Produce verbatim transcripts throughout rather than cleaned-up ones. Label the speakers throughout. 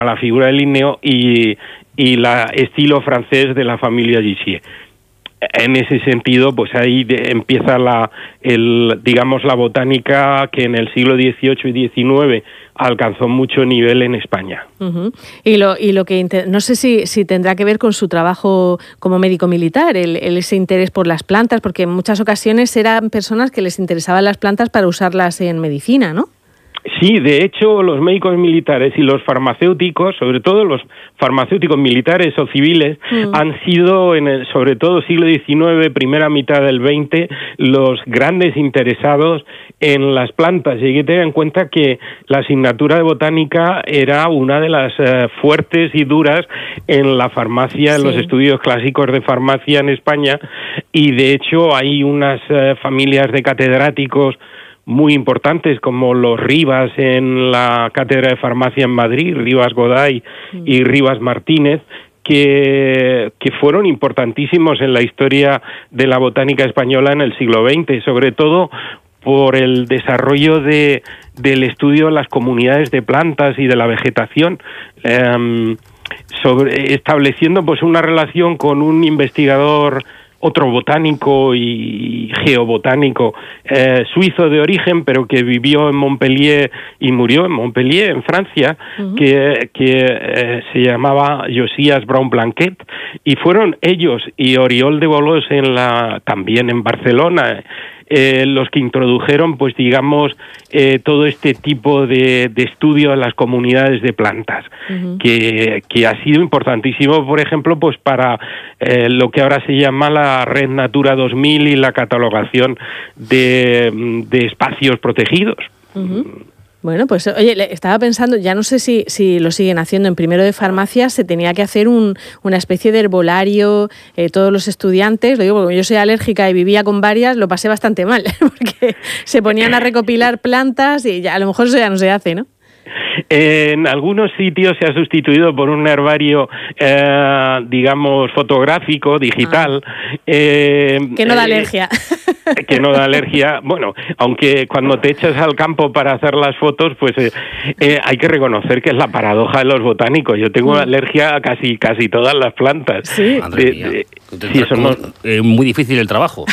Speaker 1: la figura de Linneo y, y la estilo francés de la familia Gissier. En ese sentido, pues ahí de, empieza la, el, digamos, la botánica que en el siglo dieciocho y diecinueve alcanzó mucho nivel en España.
Speaker 2: Uh-huh. Y lo y lo que no sé si si tendrá que ver con su trabajo como médico militar, el, el ese interés por las plantas, porque en muchas ocasiones eran personas que les interesaban las plantas para usarlas en medicina, ¿no?
Speaker 1: Sí, de hecho, los médicos militares y los farmacéuticos, sobre todo los farmacéuticos militares o civiles, mm. han sido, en el, sobre todo siglo diecinueve, primera mitad del veinte, los grandes interesados en las plantas. Y hay que tener en cuenta que la asignatura de botánica era una de las eh, fuertes y duras en la farmacia, sí. en los estudios clásicos de farmacia en España, y de hecho hay unas eh, familias de catedráticos muy importantes como los Rivas en la Cátedra de Farmacia en Madrid, Rivas Goday mm. y Rivas Martínez, que, que fueron importantísimos en la historia de la botánica española en el siglo veinte, sobre todo por el desarrollo de, del estudio de las comunidades de plantas y de la vegetación, eh, sobre, estableciendo pues una relación con un investigador, otro botánico y geobotánico eh, suizo de origen, pero que vivió en Montpellier y murió en Montpellier, en Francia, uh-huh. que, que eh, se llamaba Josias Braun-Blanquet, y fueron ellos y Oriol de Bolós en la, también en Barcelona, Eh, los que introdujeron, pues digamos, eh, todo este tipo de, de estudio en las comunidades de plantas, uh-huh. que, que ha sido importantísimo, por ejemplo, pues para eh, lo que ahora se llama la Red Natura dos mil y la catalogación de, de espacios protegidos.
Speaker 2: Uh-huh. Bueno, pues oye, estaba pensando, ya no sé si, si lo siguen haciendo, en primero de farmacia se tenía que hacer un, una especie de herbolario, eh, todos los estudiantes, lo digo porque yo soy alérgica y vivía con varias, lo pasé bastante mal, porque se ponían a recopilar plantas y ya, a lo mejor eso ya no se hace, ¿no?
Speaker 1: En algunos sitios se ha sustituido por un herbario, eh, digamos, fotográfico, digital.
Speaker 2: Ah.
Speaker 1: Eh,
Speaker 2: que no da alergia.
Speaker 1: Eh, que no da alergia. Bueno, aunque cuando te echas al campo para hacer las fotos, pues eh, eh, hay que reconocer que es la paradoja de los botánicos. Yo tengo mm. alergia a casi casi todas las plantas.
Speaker 2: Sí.
Speaker 3: Madre de, mía. De, sí, eso no... Es muy difícil el trabajo.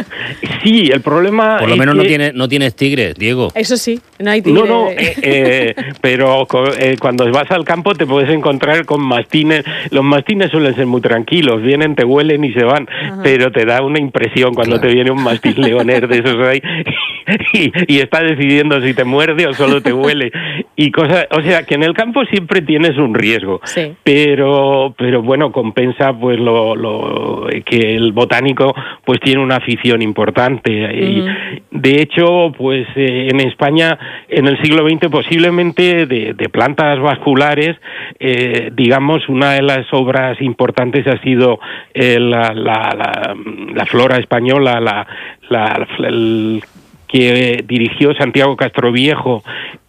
Speaker 1: Sí, el problema
Speaker 3: Por lo
Speaker 1: es
Speaker 3: menos
Speaker 1: que...
Speaker 3: no tienes no tienes tigres, Diego.
Speaker 2: Eso sí, no hay tigres.
Speaker 1: No, no, eh, eh, pero eh, cuando vas al campo te puedes encontrar con mastines. Los mastines suelen ser muy tranquilos, vienen, te huelen y se van. Ajá. Pero te da una impresión cuando claro. te viene un mastín leonés de esos ahí y, y está decidiendo si te muerde o solo te huele. Y cosas, o sea, que en el campo siempre tienes un riesgo.
Speaker 2: Sí.
Speaker 1: Pero, pero bueno, compensa pues lo, lo que el botánico pues tiene una afición importante. Y uh-huh. de hecho, pues eh, en España en el siglo veinte posiblemente de, de plantas vasculares, eh, digamos, una de las obras importantes ha sido eh, la, la, la, la flora española, la, la, el, que dirigió Santiago Castroviejo,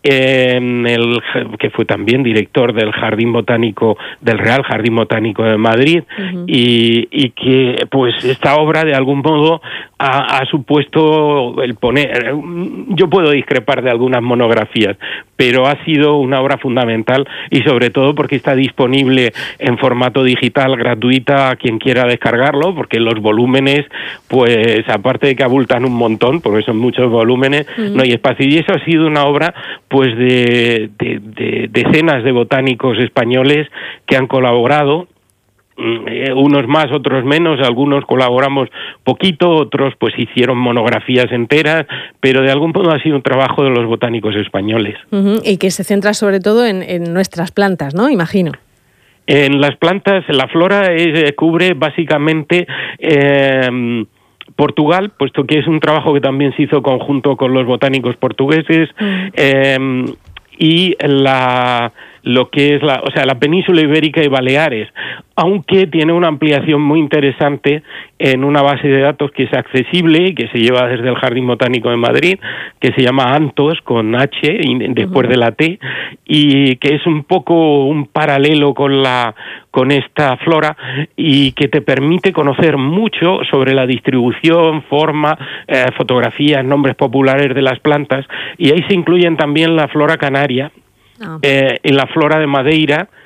Speaker 1: en el que fue también director del Jardín Botánico, del Real Jardín Botánico de Madrid, uh-huh. y, y que pues esta obra de algún modo ha, ha supuesto el poner, yo puedo discrepar de algunas monografías, pero ha sido una obra fundamental y sobre todo porque está disponible en formato digital gratuita a quien quiera descargarlo, porque los volúmenes, pues aparte de que abultan un montón, porque son muchos volúmenes, uh-huh. no hay espacio, y eso ha sido una obra pues de, de, de decenas de botánicos españoles que han colaborado, eh, unos más, otros menos, algunos colaboramos poquito, otros pues hicieron monografías enteras, pero de algún modo ha sido un trabajo de los botánicos españoles.
Speaker 2: Uh-huh. Y que se centra sobre todo en, en nuestras plantas, ¿no? Imagino.
Speaker 1: En las plantas, la flora es, cubre básicamente... Eh, Portugal, puesto que es un trabajo que también se hizo conjunto con los botánicos portugueses, mm. eh, y la lo que es la, o sea, la península ibérica y Baleares, aunque tiene una ampliación muy interesante en una base de datos que es accesible y que se lleva desde el Jardín Botánico de Madrid, que se llama Antos con H y después uh-huh. de la T, y que es un poco un paralelo con la con esta flora y que te permite conocer mucho sobre la distribución, forma, eh, fotografías, nombres populares de las plantas, y ahí se incluyen también la flora canaria,
Speaker 2: Ah.
Speaker 1: Eh, en la flora de Madeira